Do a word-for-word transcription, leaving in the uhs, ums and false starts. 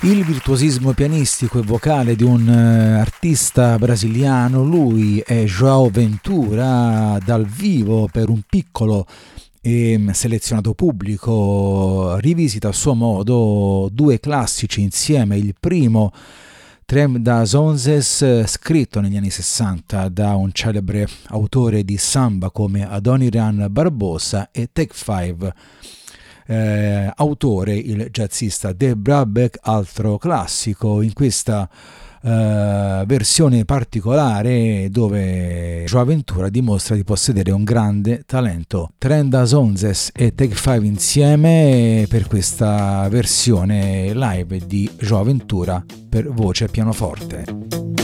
Il virtuosismo pianistico e vocale di un uh, artista brasiliano, lui è João Ventura, dal vivo per un piccolo e selezionato pubblico, rivisita a suo modo due classici insieme. Il primo, Trem das Onzes, scritto negli anni sessanta da un celebre autore di samba come Adoniran Barbosa, e Take Five, Eh, autore, il jazzista De Brabeck, altro classico, in questa eh, versione particolare dove João Ventura dimostra di possedere un grande talento. Trem das Onzes e Take Five insieme per questa versione live di João Ventura per voce e pianoforte.